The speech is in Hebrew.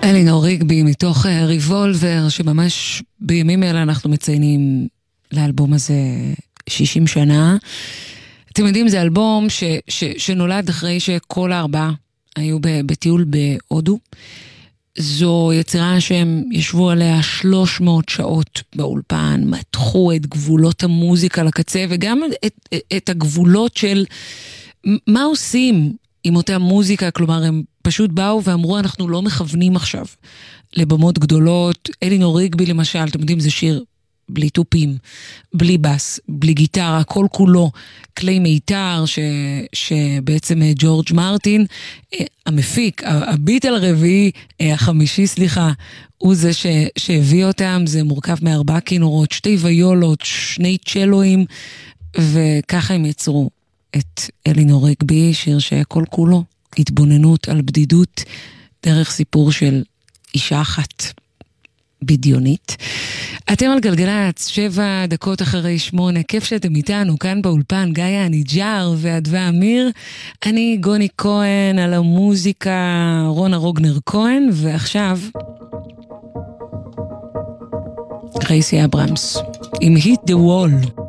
אלינור ריגבי מתוך ריבולבר, שממש בימים אלה אנחנו מציינים לאלבום הזה 60 שנה. אתם יודעים, זה אלבום שנולד אחרי שכל הארבעה היו בטיול בהודו. זו יצירה שהם ישבו עליה 300 שעות באולפן, מתחו את גבולות המוזיקה לקצה, וגם את הגבולות של מה עושים עם אותה מוזיקה. כלומר, הם פשוט באו ואמרו, אנחנו לא מכוונים עכשיו לבמות גדולות. אלינור ריגבי למשל, אתם יודעים, זה שיר בלי טופים, בלי בס, בלי גיטרה, כל כולו כלי מיתר, שבעצם ג'ורג' מרטין, המפיק, הביטל הרביעי, החמישי, סליחה, הוא זה שהביא אותם. זה מורכב מ4 כינורות, 2 ויולות, 2 צ'לואים, וככה הם יצרו את אלינור ריגבי, שיר שכל כולו התבוננות על בדידות דרך סיפור של אישה אחת בדיונית. אתם על גלגלצ, 7 דקות אחרי 8, כיף שאתם איתנו כאן באולפן, גיא הניג'ר ואדווה אמיר. אני גוני כהן, על המוזיקה רונה רוגנר כהן, ועכשיו רייסי אברמס עם Hit the Wall.